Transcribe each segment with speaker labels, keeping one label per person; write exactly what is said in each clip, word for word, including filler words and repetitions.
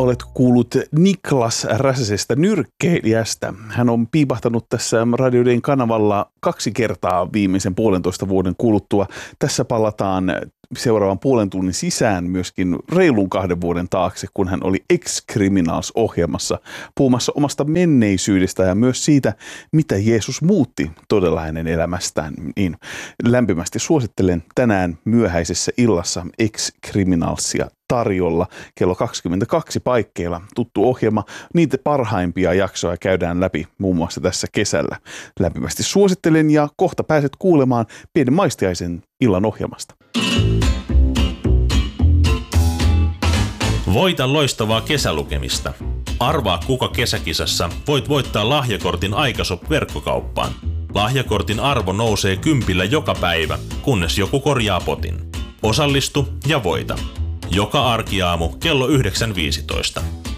Speaker 1: olet kuullut Niklas Räsäsestä, nyrkkeilijästä. Hän on piipahtanut tässä Radio Dayn kanavalla kaksi kertaa viimeisen puolentoista vuoden kuluttua. Tässä palataan seuraavan puolen tunnin sisään myöskin reilun kahden vuoden taakse, kun hän oli Ex-Criminals-ohjelmassa puhumassa omasta menneisyydestä ja myös siitä, mitä Jeesus muutti todella hänen elämästään. Niin lämpimästi suosittelen tänään myöhäisessä illassa Ex-Criminalsia tarjolla kello kaksikymmentäkaksi paikkeilla. Tuttu ohjelma, niitä parhaimpia jaksoja käydään läpi muun muassa tässä kesällä. Lämpimästi suosittelen ja kohta pääset kuulemaan pienen maistiaisen illan ohjelmasta.
Speaker 2: Voita loistavaa kesälukemista. Arvaa kuka kesäkisassa voit voittaa lahjakortin Aikashop-verkkokauppaan. Lahjakortin arvo nousee kympillä joka päivä, kunnes joku korjaa potin. Osallistu ja voita. Joka arkiaamu kello yhdeksän viisitoista.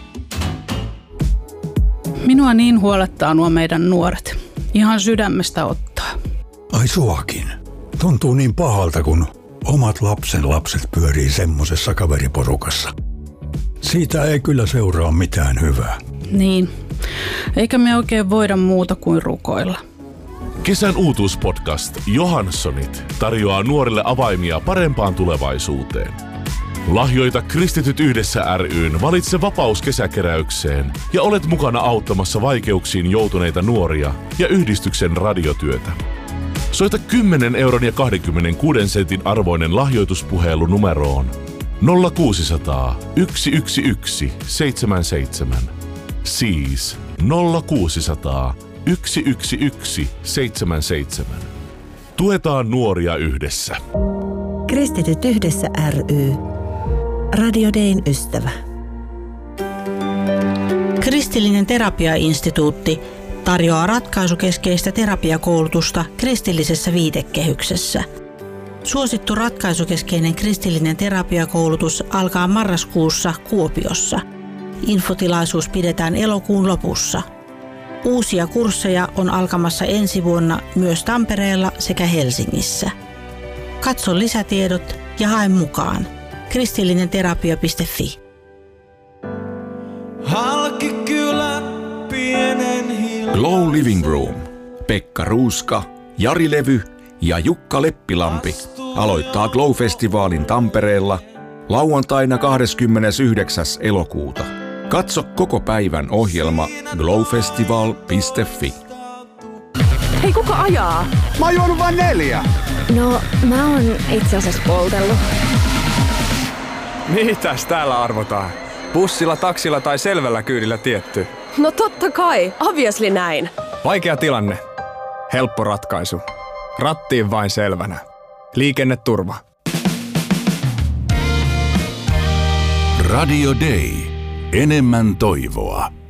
Speaker 3: Minua niin huolettaa nuo meidän nuoret. Ihan sydämestä ottaa.
Speaker 4: Ai suakin. Tuntuu niin pahalta, kun omat lapsen lapset pyörii semmosessa kaveriporukassa. Siitä ei kyllä seuraa mitään hyvää.
Speaker 3: Niin. Eikä me oikein voida muuta kuin rukoilla.
Speaker 5: Kesän uutuuspodcast Johanssonit tarjoaa nuorille avaimia parempaan tulevaisuuteen. Lahjoita Kristityt yhdessä ry:n Valitse vapaus kesäkeräykseen ja olet mukana auttamassa vaikeuksiin joutuneita nuoria ja yhdistyksen radiotyötä. Soita kymmenen euron ja kaksikymmentäkuusi sentin arvoinen lahjoituspuhelu numeroon nolla kuusisataa yksi yksi yksi seitsemän seitsemän. Siis nolla kuusisataa yksi yksi yksi seitsemän seitsemän. Tuetaan nuoria yhdessä.
Speaker 6: Kristityt yhdessä ry. Radio Dayn ystävä. Kristillinen terapiainstituutti tarjoaa ratkaisukeskeistä terapiakoulutusta kristillisessä viitekehyksessä. Suosittu ratkaisukeskeinen kristillinen terapiakoulutus alkaa marraskuussa Kuopiossa. Infotilaisuus pidetään elokuun lopussa. Uusia kursseja on alkamassa ensi vuonna myös Tampereella sekä Helsingissä. Katso lisätiedot ja hae mukaan. kristillinenterapia piste fi.
Speaker 7: Glow Living Room. Pekka Ruuska, Jari Levy ja Jukka Leppilampi aloittaa Glow-festivaalin Tampereella lauantaina kahdeskymmenesyhdeksäs elokuuta. Katso koko päivän ohjelma glowfestival piste fi.
Speaker 8: Hei, kuka ajaa?
Speaker 9: Mä oon juonut vain neljä.
Speaker 8: No, mä oon itse asiassa poltellut.
Speaker 9: Mitäs täällä arvotaan? Bussilla, taksilla tai selvällä kyydillä tietty?
Speaker 8: No totta kai, obviously näin.
Speaker 9: Vaikea tilanne. Helppo ratkaisu. Rattiin vain selvänä. Liikenneturva.
Speaker 4: Radio Day. Enemmän toivoa.